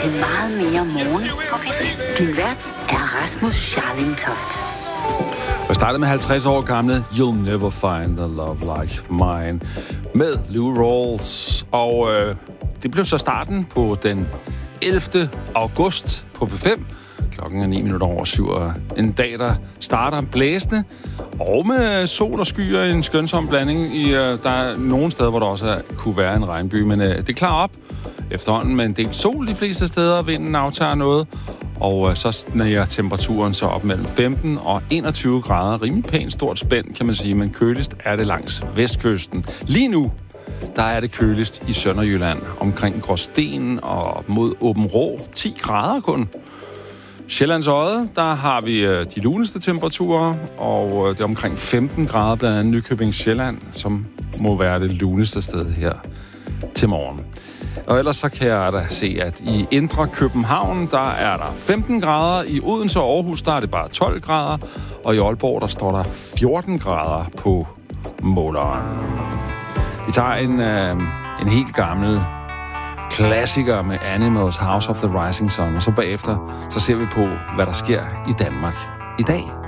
til meget mere morgen på P5. Din vært er Rasmus Scharling Toft. Jeg startede med 50 år gamle You'll Never Find a Love Like Mine med Lou Rawls. Og det blev så starten på den 11. august på P5. Klokken er 9:09 og en dag, der starter blæsende og med sol og skyer i en skønsom blanding. Der er nogle steder, hvor der også kunne være en regnby, men det klarer op efterhånden med en del sol de fleste steder. Vinden aftager noget, og så sniger temperaturen så op mellem 15 og 21 grader. Rimelig pænt stort spænd, kan man sige, men køligst er det langs vestkysten. Lige nu, der er det køligst i Sønderjylland, omkring Gråsten og mod Aabenraa. 10 grader kun. Sjællands Odde, der har vi de luneste temperaturer, og det er omkring 15 grader, blandt andet Nykøbing Sjælland, som må være det luneste sted her til morgen. Og ellers så kan jeg da se, at i indre København, der er der 15 grader. I Odense og Aarhus, der er det bare 12 grader. Og i Aalborg, der står der 14 grader på måleren. Vi tager en helt gammel klassiker med Animals, House of the Rising Sun. Og så bagefter, så ser vi på, hvad der sker i Danmark i dag.